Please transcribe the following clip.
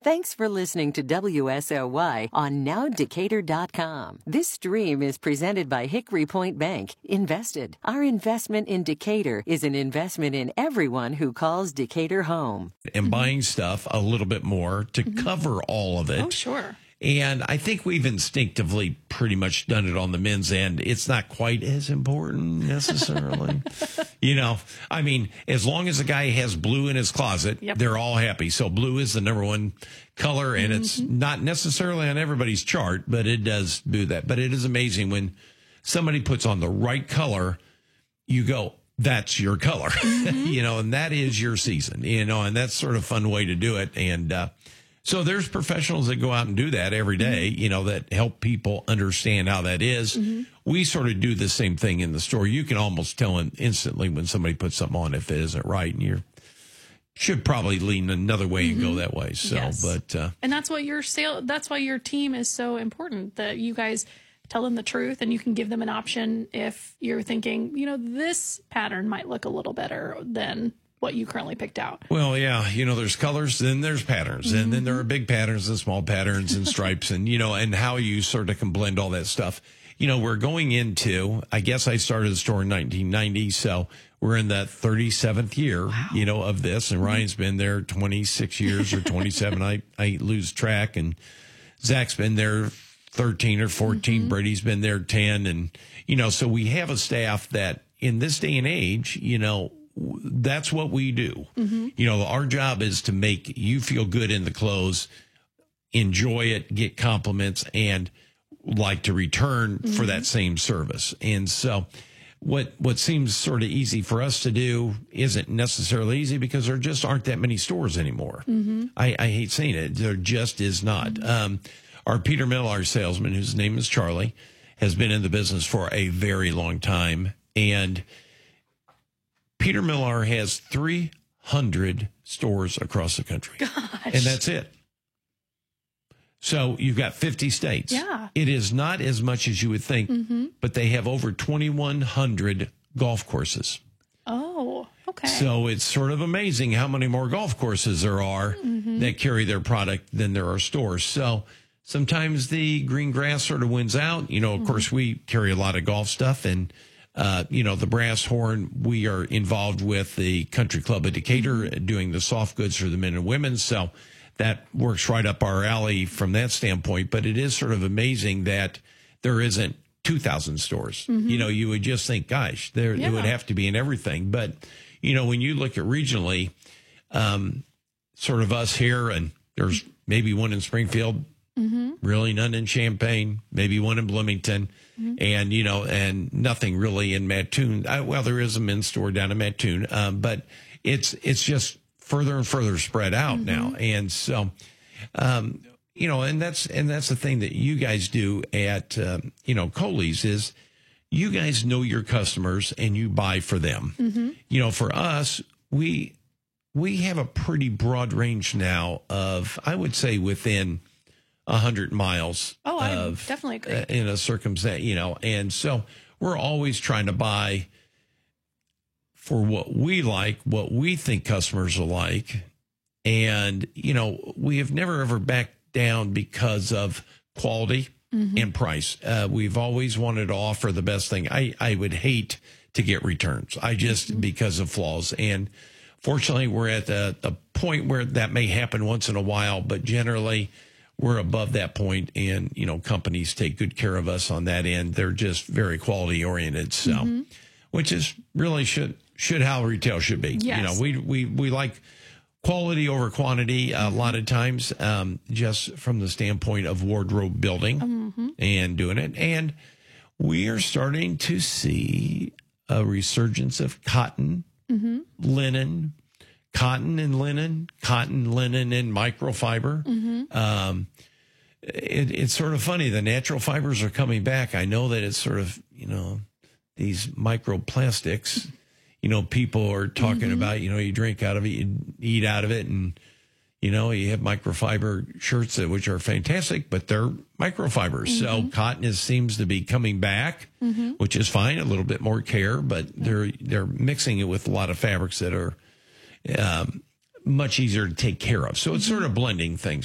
Thanks for listening to WSOY on NowDecatur.com. This stream is presented by Hickory Point Bank. Invested. Our investment in Decatur is an investment in everyone who calls Decatur home. And buying stuff a little bit more to cover all of it. Oh, sure. And I think we've instinctively pretty much done it on the men's end. It's not quite as important necessarily. I mean, as long as a guy has blue in his closet, they're all happy. So blue is the number one color, and it's not necessarily on everybody's chart, but it does do that. But it is amazing when somebody puts on the right color, you go, that's your color, and that is your season, and that's sort of a fun way to do it. And, so there's professionals that go out and do that every day, that help people understand how that is. We sort of do the same thing in the store. You can almost tell instantly when somebody puts something on if it isn't right, and you should probably lean another way and go that way. So, and that's what that's why your team is so important, that you guys tell them the truth and you can give them an option if you're thinking, this pattern might look a little better than what you currently picked out. Well, yeah, there's colors, then there's patterns, and then there are big patterns and small patterns and stripes, and and how you sort of can blend all that stuff. We're going into, I guess I started the store in 1990, so we're in the 37th year, of this, and Ryan's been there 26 years or 27. I lose track, and Zach's been there 13 or 14. Brady's been there 10, and so we have a staff that in this day and age, that's what we do. Our job is to make you feel good in the clothes, enjoy it, get compliments, and like to return for that same service. And so what seems sort of easy for us to do isn't necessarily easy because there just aren't that many stores anymore. I hate saying it. There just is not. Our Peter Millar salesman, whose name is Charlie, has been in the business for a very long time. And Peter Millar has 300 stores across the country. Gosh. And that's it. So you've got 50 states. Yeah. It is not as much as you would think, but they have over 2,100 golf courses. Oh, okay. So it's sort of amazing how many more golf courses there are that carry their product than there are stores. So sometimes the green grass sort of wins out. Of course, we carry a lot of golf stuff, and the brass horn, we are involved with the Country Club of Decatur doing the soft goods for the men and women. So that works right up our alley from that standpoint. But it is sort of amazing that there isn't 2,000 stores. You would just think, gosh, it would have to be in everything. But, when you look at regionally, sort of us here, and there's maybe one in Springfield, really none in Champaign, maybe one in Bloomington. And, and nothing really in Mattoon. Well, there is a men's store down in Mattoon, but it's just further and further spread out now. And so, and that's the thing that you guys do at, Coley's is you guys know your customers and you buy for them. For us, we have a pretty broad range now of, I would say, within 100 miles. Oh, I definitely agree. In a circumstance, and so we're always trying to buy for what we like, what we think customers will like. And, we have never ever backed down because of quality and price. We've always wanted to offer the best thing. I would hate to get returns. Because of flaws. And fortunately, we're at the point where that may happen once in a while, but generally, we're above that point, and, companies take good care of us on that end. They're just very quality oriented. So, which is really should how retail should be. Yes. We like quality over quantity a lot of times, just from the standpoint of wardrobe building and doing it. And we are starting to see a resurgence of cotton, linen, cotton and linen and microfiber. It's sort of funny. The natural fibers are coming back. I know that it's sort of, these microplastics, people are talking about, you drink out of it, you eat out of it, and, you have microfiber shirts which are fantastic, but they're microfibers. So cotton seems to be coming back, which is fine, a little bit more care, but they're mixing it with a lot of fabrics that are much easier to take care of. So it's sort of blending things.